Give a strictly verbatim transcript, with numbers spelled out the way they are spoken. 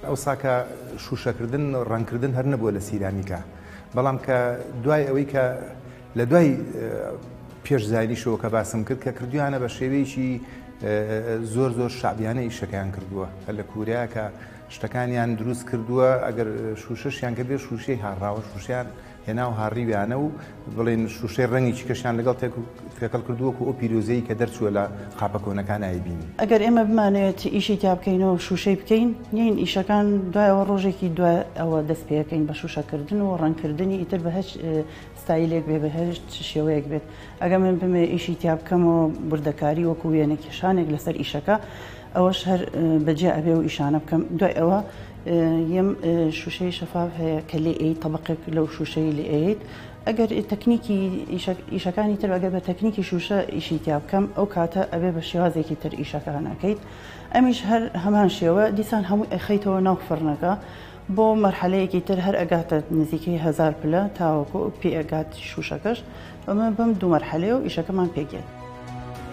ئەو ساکە شوشەکردن ڕەنکردن هەر نەبووە لە سیرانیکە بەڵام کە دوای ئەوەی کە لە دوای پێشزاینیشەوە کە باسم کرد کە کردویانە بە شێوەیەکی زۆر زۆر شعبیانە ئیشەکەیان کردووە کە لە کووریا کە شتەکانیان دروست کردووە ئەگەر شوشەشیان کردێ شوشەی هاڕاوە شوشیان هێنا و هاڕیویانە و بڵێن شوشەی ڕەنگی چکەشیان لەگەڵ تێکەڵ کردووەکو ئەو پیرۆزەی کە دەرچووە لە قاپەکۆنەکان ئایبینی ئەگەر ئێمە بمانێت ئیشی تا بکەینەوە شوشەی بکەین نین ئیشەکان دوایەوە ڕۆژێکی دوای ئەوە دەست پێەکەین بە شوشەکردن و ڕەنکردنی ئیتر بە هەچ ستایلێک بێ بە هەشت شێوەیەک بێت ئەگە من بمێ ئیشی تا بکەمەوە بردەکاری وەکو وێنە کێشانێک لەسەر ئیشەکە ئەوەش هەر بەجێ ئەبێ و ئیشانە بکەم دوای ئەوە یەم شوشەی شەفاف هەیە کە لێ ئەیت تەبقێک لەو شوشەی لێ ئەیت ئەگەر تەکنیکی ئیشەکانی تر ئەگەر بە تەکنیکی شوشە ئیشی تا بکەم ئەو کاتە ئەبێ بە شێوازێکی تر ئیشەکانەکەیت ئەمیش هەر هەمان شێوە دیسان هەموو ئەخەیتەوە ناو فڕنەکە بۆ مەرحەلەیەکی تر هەر ئەگاتە نزیکەی هەزار پلە تاوەکو پێ ئەگات شوشەکەش ئەمە بەم دوو مەرحەلەیە و ئیشەکەمان پێگێت